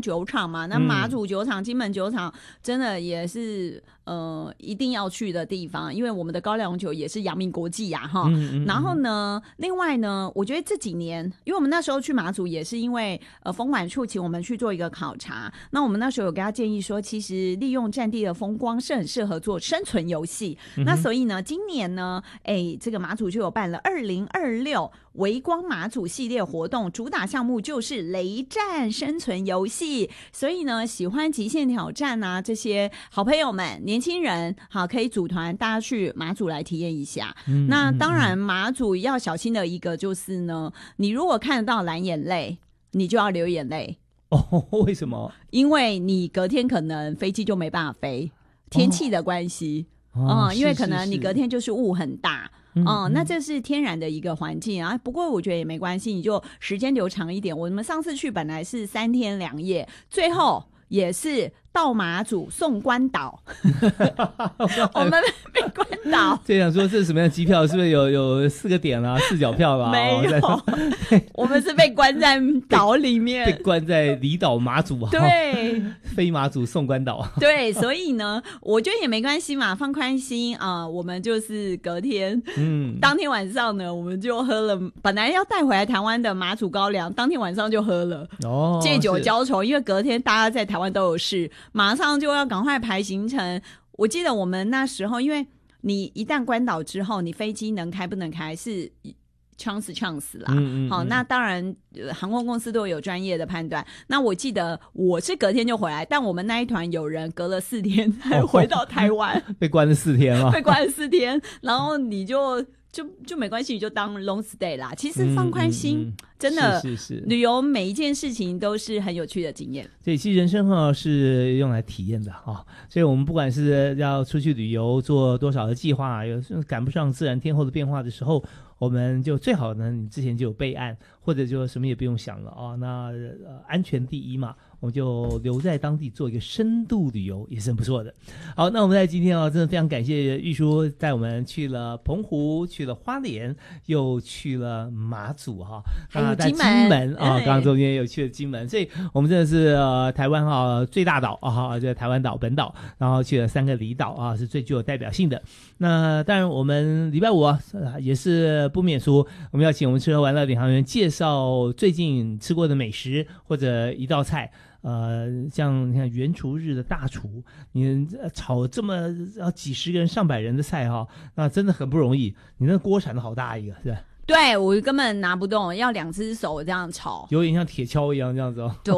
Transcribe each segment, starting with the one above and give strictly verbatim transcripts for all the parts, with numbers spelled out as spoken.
酒厂嘛，那马祖酒厂、嗯、金门酒厂真的也是呃一定要去的地方，因为我们的高粱酒也是扬名国际呀、啊、哈、嗯嗯嗯。然后呢，另外呢，我觉得这几年，因为我们那时候去马祖也是因为呃风管处请我们去做一个考察，那我们那时候有给他建议说，其实利用战地的风光是很适合做生存游戏、嗯。那所以呢，今年呢，哎，这个马祖就有办了二零二六微光马祖系列活动，主打项目就是雷战生存游戏。所以呢，喜欢极限挑战啊这些好朋友们、年轻人，好可以组团大家去马祖来体验一下。嗯、那当然，马祖要小心的一个就是呢，你如果看得到蓝眼泪，你就要流眼泪。 哦，为什么？ 因为你隔天可能飞机就没办法飞，天气的关系。哦，嗯，因为可能你隔天就是雾很大。嗯, 嗯，那这是天然的一个环境啊。不过我觉得也没关系，你就时间留长一点。我们上次去本来是三天两夜，最后也是到马祖送关岛我们被关岛就想说这是什么样的机票，是不是有有四个点啊，四角票吧？ 没有、哦、我们是被关在岛里面被关在离岛马祖对飞马祖送关岛对，所以呢我觉得也没关系嘛，放宽心啊、呃。我们就是隔天嗯，当天晚上呢我们就喝了本来要带回来台湾的马祖高粱，当天晚上就喝了哦，借酒浇愁，因为隔天大家在台湾都有事，马上就要赶快排行程。我记得我们那时候，因为你一旦关岛之后，你飞机能开不能开是 chance chance 啦。嗯嗯嗯好，那当然、呃、航空公司都有专业的判断。那我记得我是隔天就回来，但我们那一团有人隔了四天才回到台湾、哦、 被关了四天了， 被关了四天，然后你就。就就没关系，你就当 long stay 啦。其实放宽心、嗯嗯嗯、真的是是是旅游每一件事情都是很有趣的经验。 所以其实人生哈是用来体验的哈，所以我们不管是要出去旅游做多少的计划，有时候赶不上自然天候的变化的时候，我们就最好呢你之前就有备案，或者就什么也不用想了啊。那、呃、安全第一嘛，我们就留在当地做一个深度旅游也是很不错的。好，那我们在今天啊，真的非常感谢玉书带我们去了澎湖，去了花莲，又去了马祖哈， 还有金门, 金门啊，刚刚中间又去了金门，所以我们真的是呃台湾哈最大岛啊，就是台湾岛本岛，然后去了三个离岛啊，是最具有代表性的。那当然我们礼拜五啊也是不免俗，我们要请我们吃喝玩乐领航员介绍最近吃过的美食或者一道菜。呃，像你看原厨日的大厨，你炒这么要几十个人、上百人的菜哈，那真的很不容易。你那锅铲的好大一个，是吧？ 对，我根本拿不动，要两只手这样炒， 有点像铁锹一样这样子哦。 对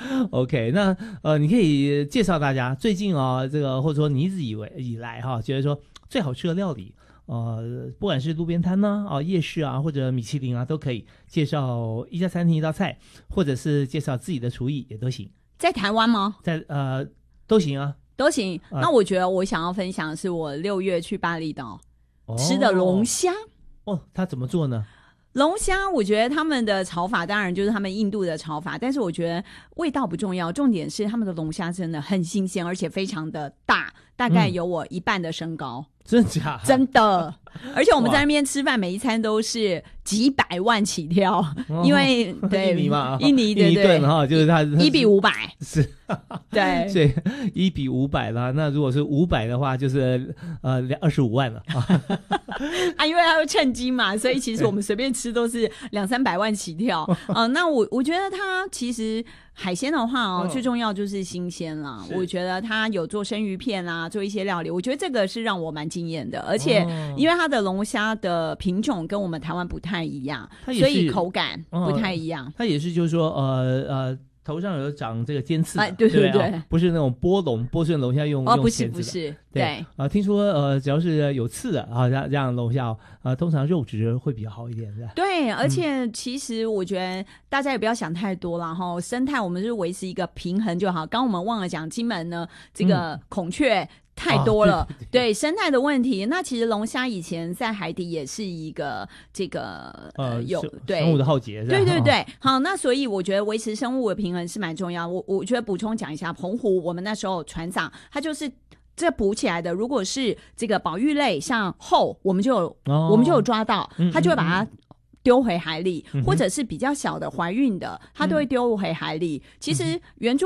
，OK， 那呃，你可以介绍大家最近啊、哦，这个或者说你一直以为以来哈，觉得说最好吃的料理。呃，不管是路边摊呢、啊，啊夜市啊，或者米其林啊，都可以介绍一家餐厅一道菜，或者是介绍自己的厨艺也都行。 在台湾吗？ 在呃都行啊， 都行。呃、那我觉得我想要分享的是我六月去巴厘岛、哦、吃的龙虾。 哦，他怎么做呢？ 龙虾，我觉得他们的炒法当然就是他们印度的炒法，但是我觉得味道不重要，重点是他们的龙虾真的很新鲜，而且非常的大，大概有我一半的身高。嗯， 真的假的？ 真的，而且我们在那边吃饭，每一餐都是几百万起跳，哦、因为对印尼嘛， 印尼对对哈，就是它一比五百是， 对， 所以一比五百了。那如果是五百的话，就是呃二十五万了啊，因为它会称斤嘛，所以其实我们随便吃都是两三百万起跳啊、呃。那我我觉得它其实。海鲜的话哦，最重要就是新鲜啦。我觉得他有做生鱼片啊，做一些料理，我觉得这个是让我蛮惊艳的。而且因为它的龙虾的品种跟我们台湾不太一样，所以口感不太一样。 它也是就是说呃呃。头上有长这个尖刺的、 哎、对对 对, 对、哦， 不是那种波龙波顺龙虾用哦， 用不是不是， 对啊、呃，听说呃只要是有刺的啊，这样这样龙虾啊、呃，通常肉质会比较好一点，是吧？ 对，而且其实我觉得大家也不要想太多啦哈，生态我们就是维持一个平衡就好。刚我们忘了讲金门呢，这个孔雀。嗯太多了、哦、对, 对, 对生态的问题。那其实龙虾以前在海底也是一个这个呃有对生物的浩劫， 对对对、哦、好，那所以我觉得维持生物的平衡是蛮重要。我我觉得补充讲一下，澎湖我们那时候船长他就是这捕起来的，如果是这个保育类像鲎，我们就有、哦、我们就有抓到，他就会把它丢回海里、嗯、或者是比较小的怀孕的，它都会丢回海里、嗯、其实原住